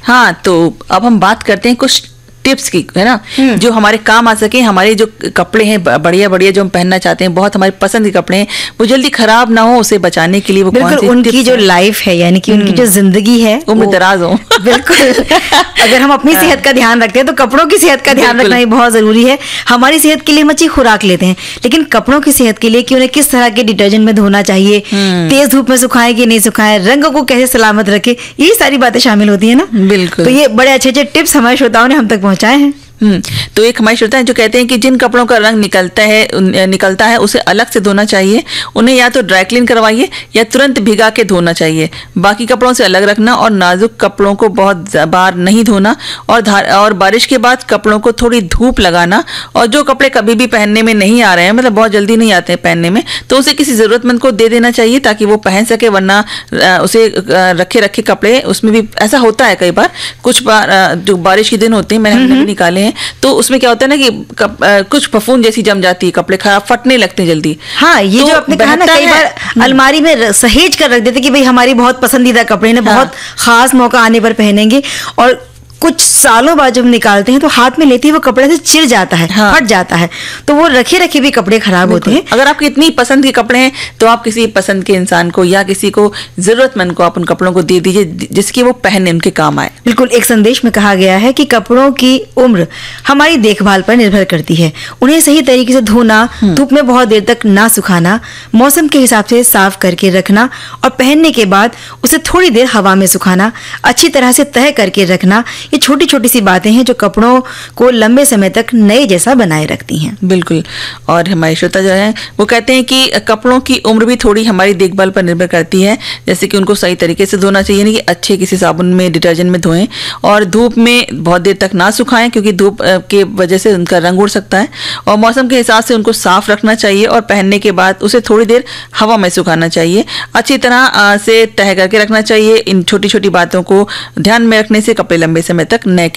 हाँ, तो अब हम बात करते हैं कुछ टिप्स की, है ना, जो हमारे काम आ सके। हमारे जो कपड़े हैं बढ़िया बढ़िया जो हम पहनना चाहते हैं, बहुत हमारे पसंद के कपड़े हैं, वो जल्दी खराब ना हो, उसे बचाने के लिए वो कौन सी उनकी जो लाइफ है, यानी कि उनकी जो जिंदगी है, उम्र दराज हो। बिल्कुल। अगर हम अपनी सेहत का ध्यान रखते हैं तो कपड़ों की सेहत का ध्यान रखना ही बहुत जरूरी है। हमारी सेहत के लिए हम अच्छी खुराक लेते हैं, लेकिन कपड़ों की सेहत के लिए कि उन्हें किस तरह के डिटर्जेंट में धोना चाहिए, तेज धूप में सुखाएं कि नहीं सुखाएं, रंग को कैसे सलामत रखे, यही सारी बातें शामिल होती है ना। बिल्कुल। तो ये बड़े अच्छे अच्छे टिप्स हमारे श्रोताओं ने हम तक पहुंचाए हैं। तो एक हमारे श्रोता है जो कहते हैं कि जिन कपड़ों का रंग निकलता है उसे अलग से धोना चाहिए। उन्हें या तो ड्राई क्लीन करवाइए या तुरंत भिगा के धोना चाहिए। बाकी कपड़ों से अलग रखना और नाजुक कपड़ों को बहुत बार नहीं धोना, और बारिश के बाद कपड़ों को थोड़ी धूप लगाना। और जो कपड़े कभी भी पहनने में नहीं आ रहे हैं, मतलब बहुत जल्दी नहीं आते हैं पहनने में, तो उसे किसी जरूरतमंद को दे देना चाहिए ताकि वो पहन सके, वरना उसे रखे कपड़े, उसमें भी ऐसा होता है कई बार, कुछ बार जो बारिश के दिन होते हैं, मैंने भी निकाले हैं, तो उसमें क्या होता है ना कि कुछ फफूंद जैसी जम जाती है, कपड़े खराब फटने लगते हैं जल्दी। हाँ, ये तो जो आपने कहा ना, कई बार अलमारी में सहेज कर रख देते कि भाई हमारी बहुत पसंदीदा कपड़े ने बहुत खास मौका आने पर पहनेंगे, और कुछ सालों बाद जब निकालते हैं तो हाथ में लेते ही वो कपड़े से चिर जाता है, फट जाता है, तो वो रखे भी कपड़े खराब होते हैं। अगर आपके इतनी पसंद के कपड़े हैं तो आप किसी पसंद के इंसान को या किसी को जरूरतमंद को आप उन कपड़ों को दे दीजिए, जिसके वो पहने उनके काम आए। बिल्कुल। एक संदेश में कहा गया है कि कपड़ों की उम्र हमारी देखभाल पर निर्भर करती है। उन्हें सही तरीके से धोना, धूप में बहुत देर तक ना सुखाना, मौसम के हिसाब से साफ करके रखना, और पहनने के बाद उसे थोड़ी देर हवा में सुखाना, अच्छी तरह से तह करके रखना, ये छोटी छोटी सी बातें हैं जो कपड़ों को लंबे समय तक नए जैसा बनाए रखती हैं। बिल्कुल। और हमारे श्रोता जो है वो कहते हैं कि कपड़ों की उम्र भी थोड़ी हमारी देखभाल पर निर्भर करती है, जैसे कि उनको सही तरीके से धोना चाहिए, नहीं कि अच्छे किसी साबुन में, डिटर्जेंट में धोएं, और धूप में बहुत देर तक ना सुखाएं क्योंकि धूप के वजह से उनका रंग उड़ सकता है, और मौसम के हिसाब से उनको साफ रखना चाहिए, और पहनने के बाद उसे थोड़ी देर हवा में सुखाना चाहिए, अच्छी तरह से तह करके रखना चाहिए। इन छोटी छोटी बातों को ध्यान में रखने से कपड़े लंबे समय तक नए